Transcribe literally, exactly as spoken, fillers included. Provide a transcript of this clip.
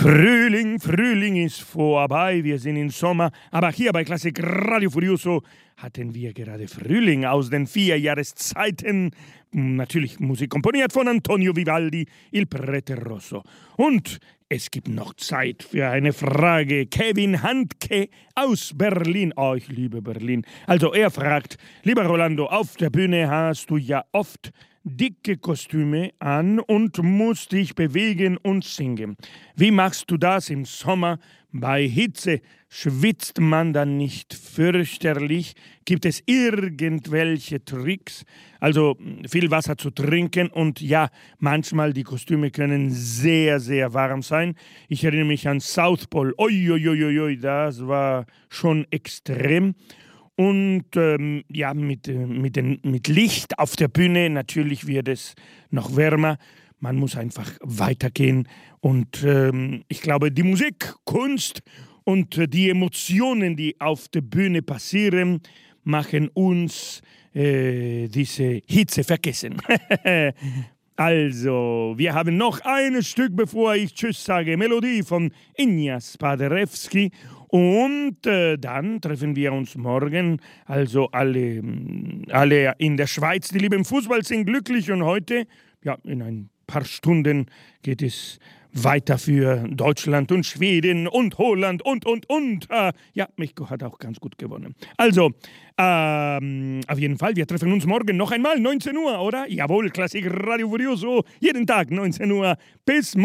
Frühling, Frühling ist vorbei, wir sind im Sommer, aber hier bei Klassik Radio Furioso hatten wir gerade Frühling aus den vier Jahreszeiten. Natürlich Musik komponiert von Antonio Vivaldi, Il Prete Rosso. Und es gibt noch Zeit für eine Frage. Kevin Handke aus Berlin. Oh, ich liebe Berlin. Also er fragt, lieber Rolando, auf der Bühne hast du ja oft dicke Kostüme an und musst dich bewegen und singen. Wie machst du das im Sommer? Bei Hitze schwitzt man dann nicht fürchterlich? Gibt es irgendwelche Tricks? Also viel Wasser zu trinken und ja, manchmal die Kostüme können sehr, sehr warm sein. Ich erinnere mich an South Pole. Oi, oi, oi, oi, das war schon extrem. Und ähm, ja, mit, mit, den, mit Licht auf der Bühne natürlich wird es noch wärmer. Man muss einfach weitergehen. Und ähm, ich glaube, die Musik, Kunst und äh, die Emotionen, die auf der Bühne passieren, machen uns äh, diese Hitze vergessen. Also, wir haben noch ein Stück, bevor ich Tschüss sage. Melodie von Ignaz Paderewski. Und äh, dann treffen wir uns morgen. Also alle, alle in der Schweiz, die lieben Fußball, sind glücklich. Und heute, ja, in ein paar Stunden geht es weiter für Deutschland und Schweden und Holland und, und, und. Äh, ja, Mexiko hat auch ganz gut gewonnen. Also, ähm, auf jeden Fall, wir treffen uns morgen noch einmal, neunzehn Uhr, oder? Jawohl, Klassik Radio Furioso, jeden Tag neunzehn Uhr. Bis morgen.